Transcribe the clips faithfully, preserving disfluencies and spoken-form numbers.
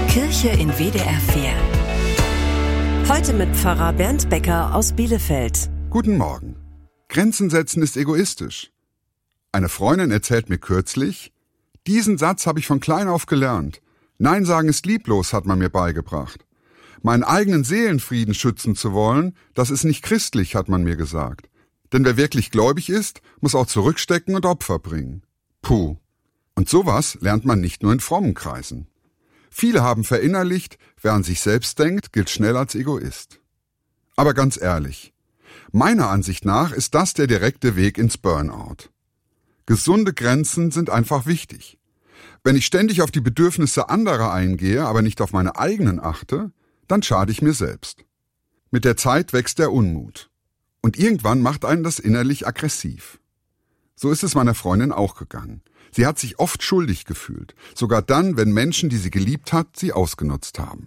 Kirche in W D R vier. Heute mit Pfarrer Bernd Becker aus Bielefeld. Guten Morgen. Grenzen setzen ist egoistisch. Eine Freundin erzählt mir kürzlich, diesen Satz habe ich von klein auf gelernt. Nein sagen ist lieblos, hat man mir beigebracht. Meinen eigenen Seelenfrieden schützen zu wollen, das ist nicht christlich, hat man mir gesagt. Denn wer wirklich gläubig ist, muss auch zurückstecken und Opfer bringen. Puh. Und sowas lernt man nicht nur in frommen Kreisen. Viele haben verinnerlicht, wer an sich selbst denkt, gilt schnell als Egoist. Aber ganz ehrlich, meiner Ansicht nach ist das der direkte Weg ins Burnout. Gesunde Grenzen sind einfach wichtig. Wenn ich ständig auf die Bedürfnisse anderer eingehe, aber nicht auf meine eigenen achte, dann schade ich mir selbst. Mit der Zeit wächst der Unmut. Und irgendwann macht einen das innerlich aggressiv. So ist es meiner Freundin auch gegangen. Sie hat sich oft schuldig gefühlt, sogar dann, wenn Menschen, die sie geliebt hat, sie ausgenutzt haben.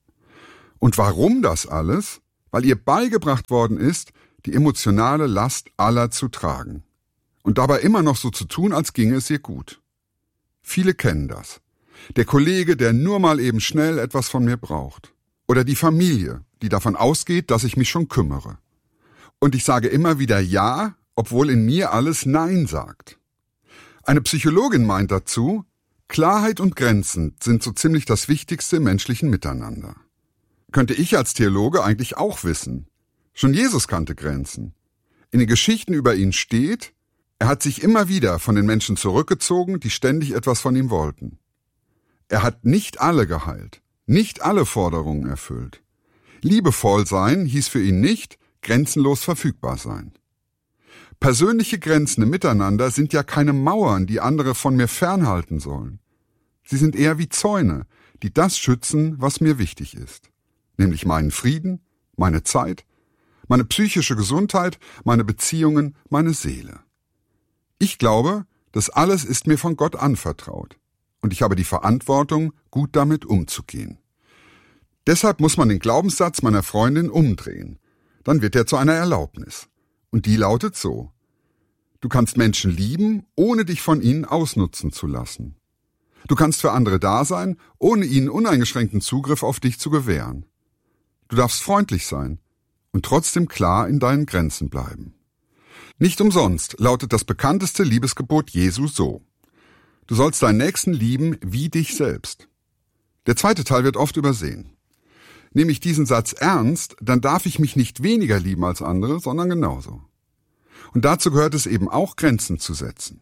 Und warum das alles? Weil ihr beigebracht worden ist, die emotionale Last aller zu tragen. Und dabei immer noch so zu tun, als ginge es ihr gut. Viele kennen das. Der Kollege, der nur mal eben schnell etwas von mir braucht. Oder die Familie, die davon ausgeht, dass ich mich schon kümmere. Und ich sage immer wieder Ja, obwohl in mir alles Nein sagt. Eine Psychologin meint dazu, Klarheit und Grenzen sind so ziemlich das Wichtigste im menschlichen Miteinander. Könnte ich als Theologe eigentlich auch wissen. Schon Jesus kannte Grenzen. In den Geschichten über ihn steht, er hat sich immer wieder von den Menschen zurückgezogen, die ständig etwas von ihm wollten. Er hat nicht alle geheilt, nicht alle Forderungen erfüllt. Liebevoll sein hieß für ihn nicht, grenzenlos verfügbar sein. Persönliche Grenzen im Miteinander sind ja keine Mauern, die andere von mir fernhalten sollen. Sie sind eher wie Zäune, die das schützen, was mir wichtig ist. Nämlich meinen Frieden, meine Zeit, meine psychische Gesundheit, meine Beziehungen, meine Seele. Ich glaube, das alles ist mir von Gott anvertraut. Und ich habe die Verantwortung, gut damit umzugehen. Deshalb muss man den Glaubenssatz meiner Freundin umdrehen. Dann wird er zu einer Erlaubnis. Und die lautet so: Du kannst Menschen lieben, ohne dich von ihnen ausnutzen zu lassen. Du kannst für andere da sein, ohne ihnen uneingeschränkten Zugriff auf dich zu gewähren. Du darfst freundlich sein und trotzdem klar in deinen Grenzen bleiben. Nicht umsonst lautet das bekannteste Liebesgebot Jesu so: Du sollst deinen Nächsten lieben wie dich selbst. Der zweite Teil wird oft übersehen. Nehme ich diesen Satz ernst, dann darf ich mich nicht weniger lieben als andere, sondern genauso. Und dazu gehört es eben auch, Grenzen zu setzen.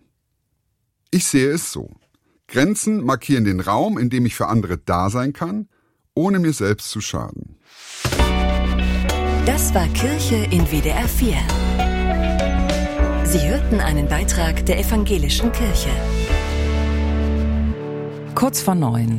Ich sehe es so: Grenzen markieren den Raum, in dem ich für andere da sein kann, ohne mir selbst zu schaden. Das war Kirche in W D R vier. Sie hörten einen Beitrag der Evangelischen Kirche. Kurz vor neun.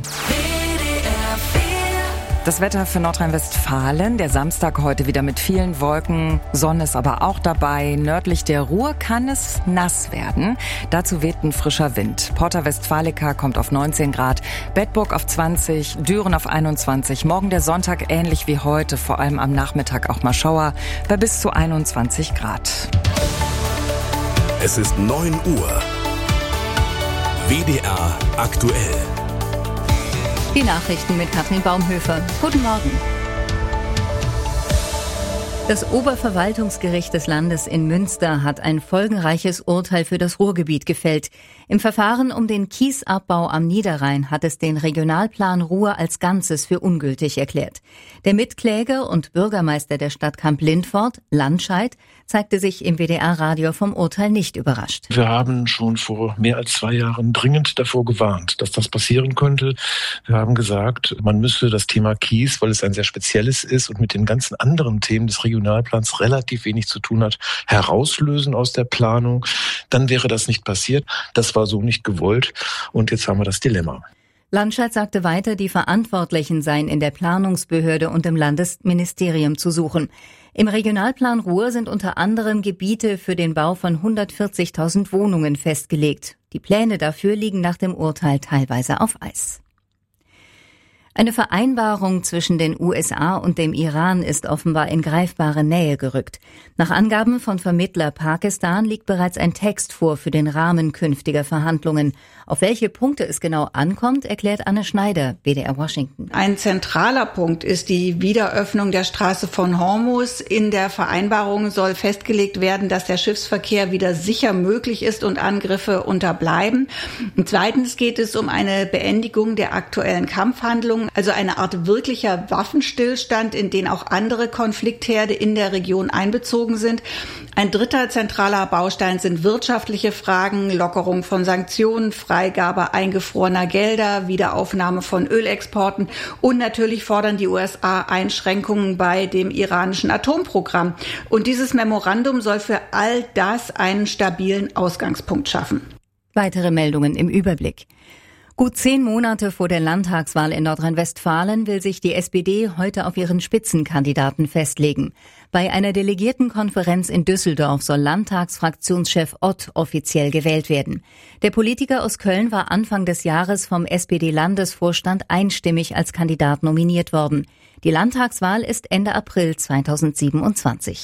Das Wetter für Nordrhein-Westfalen, der Samstag heute wieder mit vielen Wolken, Sonne ist aber auch dabei. Nördlich der Ruhr kann es nass werden. Dazu weht ein frischer Wind. Porta Westfalica kommt auf neunzehn Grad, Bedburg auf zwanzig, Düren auf einundzwanzig. Morgen der Sonntag ähnlich wie heute, vor allem am Nachmittag auch mal Schauer bei bis zu einundzwanzig Grad. Es ist neun Uhr. W D R aktuell. Die Nachrichten mit Katrin Baumhöfer. Guten Morgen. Das Oberverwaltungsgericht des Landes in Münster hat ein folgenreiches Urteil für das Ruhrgebiet gefällt. Im Verfahren um den Kiesabbau am Niederrhein hat es den Regionalplan Ruhr als Ganzes für ungültig erklärt. Der Mitkläger und Bürgermeister der Stadt Kamp-Lindfort, Landscheid, zeigte sich im W D R-Radio vom Urteil nicht überrascht. Wir haben schon vor mehr als zwei Jahren dringend davor gewarnt, dass das passieren könnte. Wir haben gesagt, man müsse das Thema Kies, weil es ein sehr spezielles ist und mit den ganzen anderen Themen des Regionalplans relativ wenig zu tun hat, herauslösen aus der Planung. Dann wäre das nicht passiert. Das war so nicht gewollt. Und jetzt haben wir das Dilemma. Landscheid sagte weiter, die Verantwortlichen seien in der Planungsbehörde und im Landesministerium zu suchen. Im Regionalplan Ruhr sind unter anderem Gebiete für den Bau von hundertvierzigtausend Wohnungen festgelegt. Die Pläne dafür liegen nach dem Urteil teilweise auf Eis. Eine Vereinbarung zwischen den U S A und dem Iran ist offenbar in greifbare Nähe gerückt. Nach Angaben von Vermittler Pakistan liegt bereits ein Text vor für den Rahmen künftiger Verhandlungen. Auf welche Punkte es genau ankommt, erklärt Anne Schneider, B D R Washington. Ein zentraler Punkt ist die Wiederöffnung der Straße von Hormuz. In der Vereinbarung soll festgelegt werden, dass der Schiffsverkehr wieder sicher möglich ist und Angriffe unterbleiben. Und zweitens geht es um eine Beendigung der aktuellen Kampfhandlungen, also eine Art wirklicher Waffenstillstand, in den auch andere Konfliktherde in der Region einbezogen sind. Ein dritter zentraler Baustein sind wirtschaftliche Fragen, Lockerung von Sanktionen, Freigabe eingefrorener Gelder, Wiederaufnahme von Ölexporten und natürlich fordern die U S A Einschränkungen bei dem iranischen Atomprogramm. Und dieses Memorandum soll für all das einen stabilen Ausgangspunkt schaffen. Weitere Meldungen im Überblick. Gut zehn Monate vor der Landtagswahl in Nordrhein-Westfalen will sich die S P D heute auf ihren Spitzenkandidaten festlegen. Bei einer Delegiertenkonferenz in Düsseldorf soll Landtagsfraktionschef Ott offiziell gewählt werden. Der Politiker aus Köln war Anfang des Jahres vom S P D-Landesvorstand einstimmig als Kandidat nominiert worden. Die Landtagswahl ist Ende April zweitausendsiebenundzwanzig.